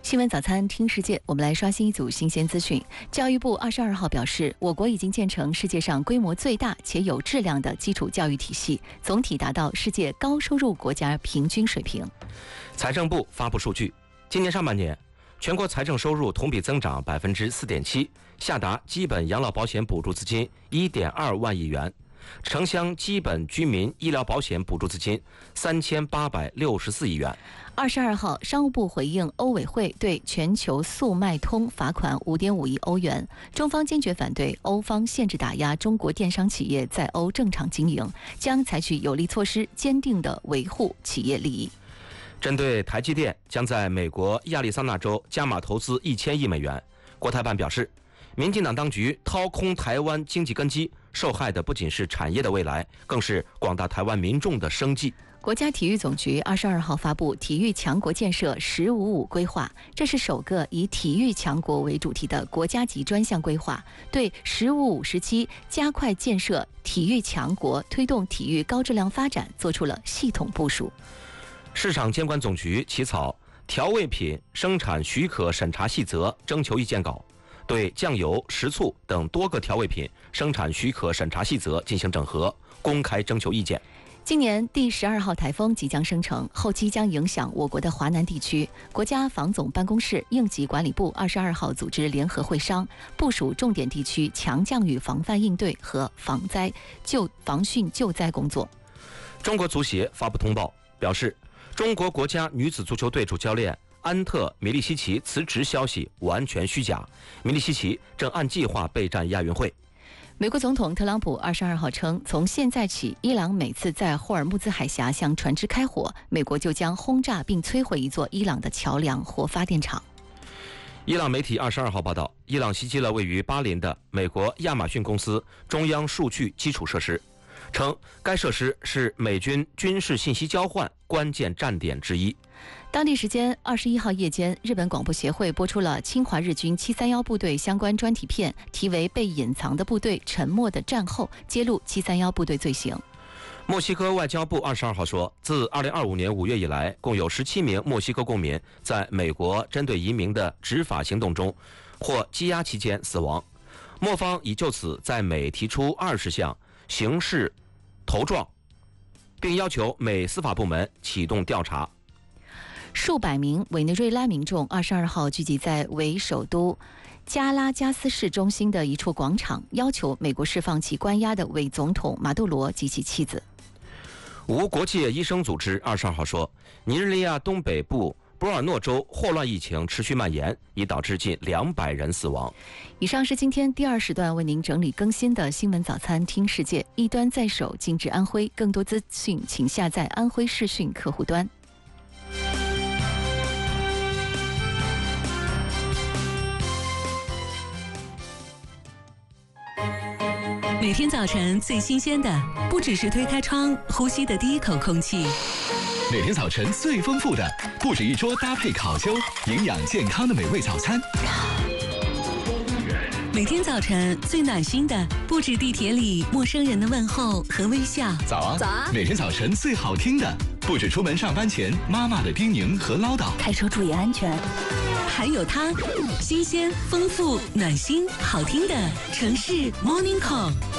新闻早餐听世界，我们来刷新一组新鲜资讯。教育部22号表示，我国已经建成世界上规模最大且有质量的基础教育体系，总体达到世界高收入国家平均水平。 财政部发布数据，今年上半年，全国财政收入同比增长4.7%，下达基本养老保险补助资金1.2万亿元，城乡基本居民医疗保险补助资金3864亿元。 22号，商务部回应欧委会对全球速卖通罚款5.5亿欧元，中方坚决反对欧方限制打压中国电商企业在欧正常经营，将采取有力措施，坚定地维护企业利益。 针对台积电将在美国亚利桑那州加码投资1000亿美元，国台办表示，民进党当局掏空台湾经济根基，受害的不仅是产业的未来，更是广大台湾民众的生计。 国家体育总局22号发布体育强国建设“1055”规划，这是首个以体育强国为主题的国家级专项规划，对“1055”时期加快建设体育强国、推动体育高质量发展做出了系统部署。 市场监管总局起草调味品生产许可审查细则征求意见稿，对酱油、食醋等多个调味品生产许可审查细则进行整合，公开征求意见。 今年第12号台风即将生成，后期将影响我国的华南地区。国家防总办公室应急管理部22号组织联合会商，部署重点地区强降雨防范应对和防汛救灾工作。 中国足协发布通报表示，中国国家女子足球队主教练安特·米利西奇辞职消息完全虚假，米利西奇正按计划备战亚运会。 美国总统特朗普22号称，从现在起，伊朗每次在霍尔木兹海峡向船只开火，美国就将轰炸并摧毁一座伊朗的桥梁或发电厂。 伊朗媒体22号报道，伊朗袭击了位于巴林的美国亚马逊公司中央数据基础设施，称该设施是美军军事信息交换关键站点之一。 当地时间21号夜间，日本广播协会播出了侵华日军731部队相关专题片，题为《被隐藏的部队：沉默的战后》，揭露731部队罪行。 墨西哥外交部22号说，自2025年5月以来，共有17名墨西哥公民在美国针对移民的执法行动中或羁押期间死亡。墨方已就此在美提出20项刑事头状，并要求美司法部门启动调查。 数百名委内瑞拉民众22号聚集在为首都加拉加斯市中心的一处广场，要求美国释放其关押的伪总统马杜罗及其妻子。 无国界医生组织22号说，尼日利亚东北部波尔诺州霍乱疫情持续蔓延，已导致近200人死亡。 以上是今天第2时段为您整理更新的新闻早餐听世界，一端在手，静至安徽。更多资讯请下载安徽视讯客户端。 每天早晨最新鲜的，不只是推开窗呼吸的第一口空气。 每天早晨最丰富的，不止一桌搭配烤秋、营养健康的美味早餐。 每天早晨最暖心的，不止地铁里陌生人的问候和微笑。 早啊，早啊！每天早晨最好听的，不止出门上班前妈妈的叮咛和唠叨。 开车注意安全。 还有它，新鲜、丰富、暖心、好听的城市 Morning Call。